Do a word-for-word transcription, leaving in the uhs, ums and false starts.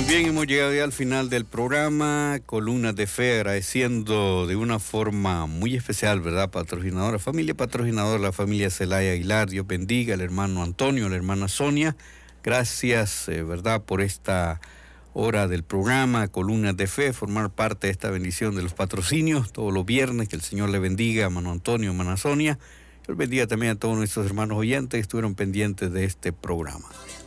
Bien, hemos llegado ya al final del programa, Columnas de Fe, agradeciendo de una forma muy especial, ¿verdad? Patrocinadora, familia patrocinadora, la familia Celaya Aguilar, Dios bendiga, el hermano Antonio, la hermana Sonia, gracias, eh, ¿verdad? Por esta hora del programa, Columnas de Fe, formar parte de esta bendición de los patrocinios, todos los viernes, que el Señor le bendiga, hermano Antonio, hermana Sonia, Dios bendiga también a todos nuestros hermanos oyentes que estuvieron pendientes de este programa.